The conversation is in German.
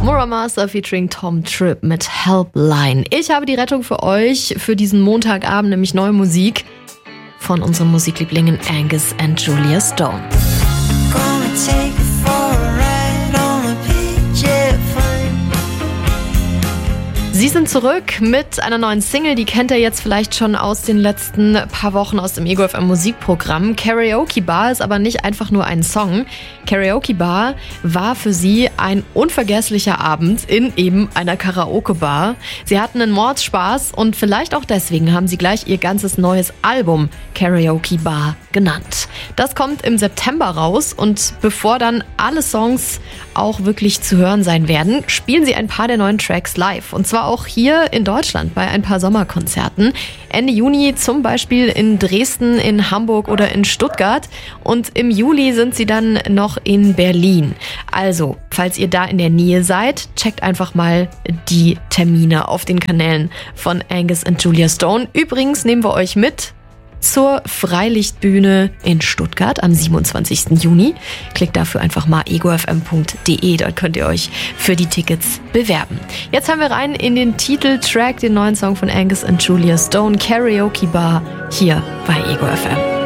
Mora Master featuring Tom Tripp mit Helpline. Ich habe die Rettung für euch für diesen Montagabend, nämlich neue Musik von unseren Musiklieblingen Angus and Julia Stone. Sie sind zurück mit einer neuen Single, die kennt ihr jetzt vielleicht schon aus den letzten paar Wochen aus dem Ego FM Musikprogramm. Karaoke Bar ist aber nicht einfach nur ein Song. Karaoke Bar war für sie ein unvergesslicher Abend in eben einer Karaoke-Bar. Sie hatten einen Mordspaß und vielleicht auch deswegen haben sie gleich ihr ganzes neues Album Karaoke Bar genannt. Das kommt im September raus und bevor dann alle Songs auch wirklich zu hören sein werden, spielen sie ein paar der neuen Tracks live. Und zwar auch hier in Deutschland bei ein paar Sommerkonzerten. Ende Juni zum Beispiel in Dresden, in Hamburg oder in Stuttgart. Und im Juli sind sie dann noch in Berlin. Also, falls ihr da in der Nähe seid, checkt einfach mal die Termine auf den Kanälen von Angus und Julia Stone. Übrigens nehmen wir euch mit zur Freilichtbühne in Stuttgart am 27. Juni. Klickt dafür einfach mal egofm.de, dort könnt ihr euch für die Tickets bewerben. Jetzt haben wir rein in den Titeltrack, den neuen Song von Angus und Julia Stone, Karaoke Bar, hier bei Ego FM.